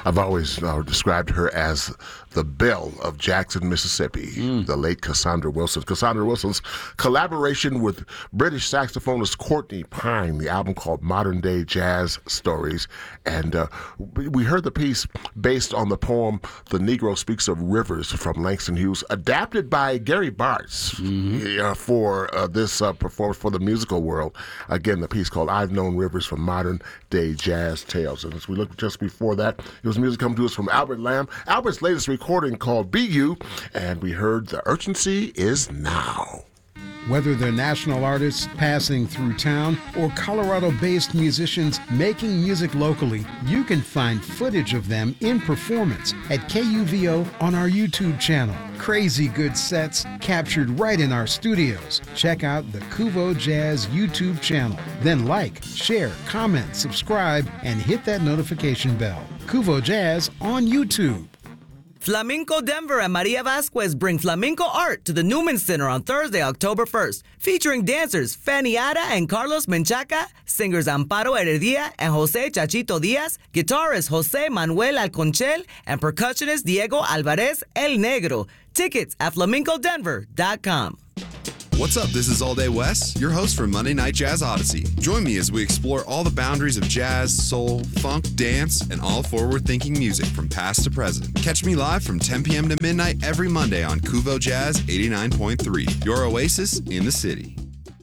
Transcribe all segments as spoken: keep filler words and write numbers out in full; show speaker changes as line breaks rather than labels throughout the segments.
I've always uh, described her as the Belle of Jackson, Mississippi, mm. the late Cassandra Wilson. Cassandra Wilson's collaboration with British saxophonist Courtney Pine, the album called Modern Day Jazz Stories. And uh, we heard the piece based on the poem The Negro Speaks of Rivers from Langston Hughes, adapted by Gary Bartz mm-hmm. uh, for uh, this uh, performance for the musical world. Again, the piece called I've Known Rivers from Modern Day Jazz Tales. And as we looked just before that, it was music coming to us from Albert Lamb. Albert's latest recording called Be You, and we heard The Urgency Is Now.
Whether they're national artists passing through town or Colorado-based musicians making music locally, you can find footage of them in performance at K U V O on our YouTube channel. Crazy good sets captured right in our studios. Check out the Kuvo Jazz YouTube channel. Then like, share, comment, subscribe, and hit that notification bell. Kuvo Jazz on YouTube.
Flamenco Denver and Maria Vasquez bring flamenco art to the Newman Center on Thursday, October first, featuring dancers Fanny Ada and Carlos Menchaca, singers Amparo Heredia and Jose Chachito Diaz, guitarist Jose Manuel Alconchel, and percussionist Diego Alvarez El Negro. Tickets at flamenco denver dot com.
What's up? This is All Day West, your host for Monday Night Jazz Odyssey. Join me as we explore all the boundaries of jazz, soul, funk, dance, and all forward-thinking music from past to present. Catch me live from ten p.m. to midnight every Monday on Kuvo Jazz eighty-nine point three, your oasis in the city.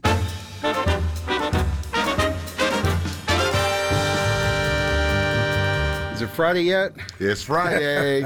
Is it Friday yet?
It's Friday.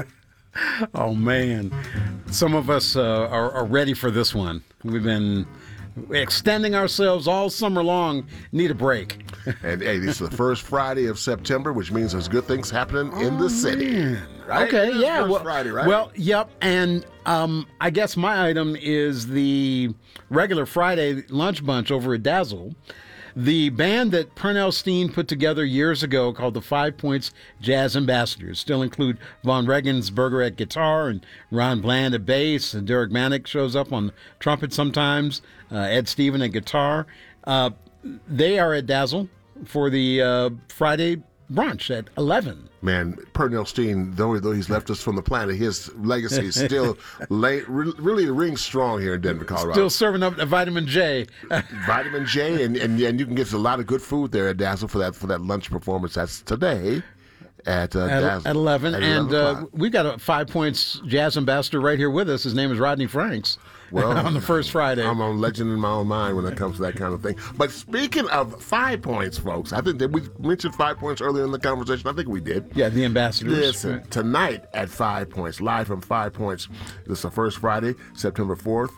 Oh, man. Some of us uh, are, are ready for this one. We've been extending ourselves all summer long. Need a break.
And, hey, this is the first Friday of September, which means there's good things happening oh, in the city.
Man.
Right?
Okay,
it's
yeah.
First
Well,
Friday, right?
Well, yep. And um, I guess my item is the regular Friday lunch bunch over at Dazzle. The band that Pernell Steen put together years ago called the Five Points Jazz Ambassadors still include Von Regensberger at guitar and Ron Bland at bass, and Derek Manick shows up on trumpet sometimes, uh, Ed Steven at guitar. Uh, they are at Dazzle for the uh, Friday brunch at eleven.
Man, Pernell Steen, though, though he's left us from the planet, his legacy is still lay, re, really rings strong here in Denver, Colorado.
Still serving up the vitamin J.
Vitamin J, and, and and you can get a lot of good food there at Dazzle for that for that lunch performance. That's today. At, uh,
at,
Dazzle,
at eleven,
at
and
eleven
uh, we've got a Five Points Jazz Ambassador right here with us. His name is Rodney Franks.
Well,
on the first Friday.
I'm a legend in my own mind when it comes to that kind of thing. But speaking of Five Points, folks, I think that we mentioned Five Points earlier in the conversation. I think we did.
Yeah, the ambassadors.
Listen, tonight at Five Points, live from Five Points. This is the first Friday, September fourth.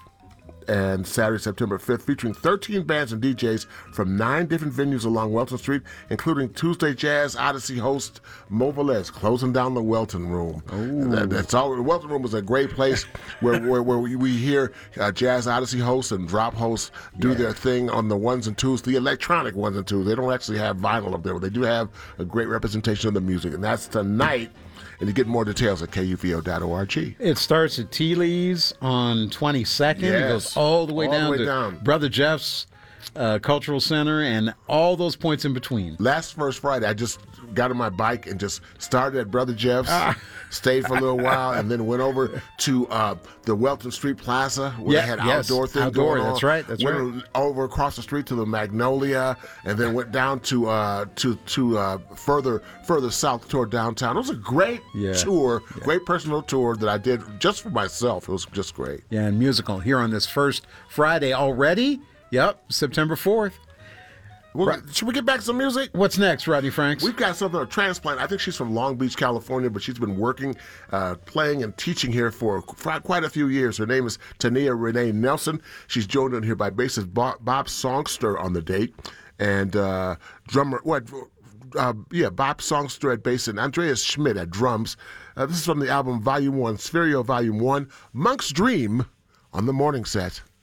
And Saturday, September fifth, featuring thirteen bands and D Js from nine different venues along Welton Street, including Tuesday Jazz Odyssey host Mo Velez, closing down the Welton Room. That, that's all. The Welton Room is a great place where where, where we, we hear uh, Jazz Odyssey hosts and drop hosts do yeah. their thing on the ones and twos, the electronic ones and twos. They don't actually have vinyl up there, but they do have a great representation of the music, and that's tonight. And you get more details at K U V O dot org.
It starts at Teeley's on twenty-second.
Yes.
It goes all the way
all
down
the way
to
down.
Brother Jeff's uh, Cultural Center and all those points in between.
Last first Friday, I just got on my bike and just started at Brother Jeff's, ah. stayed for a little while, and then went over to uh, the Welton Street Plaza where
yeah,
they had
yes.
outdoor things
outdoor,
going on.
That's right. That's
went
right.
over across the street to the Magnolia, and then went down to uh, to to uh, further further south toward downtown. It was a great
yeah.
tour,
yeah.
great personal tour that I did just for myself. It was just great.
Yeah, and musical here on this first Friday already. Yep, September fourth.
Well, right. Should we get back to some music?
What's next, Rodney Franks?
We've got something, a transplant. I think she's from Long Beach, California, but she's been working, uh, playing and teaching here for quite a few years. Her name is Tania Renee Nelson. She's joined in here by bassist Bob Songster on the date, and uh, drummer, what, uh, yeah, Bob Songster at bass, and Andreas Schmidt at drums. Uh, this is from the album Volume one, Spherio Volume one, Monk's Dream on the Morning Set.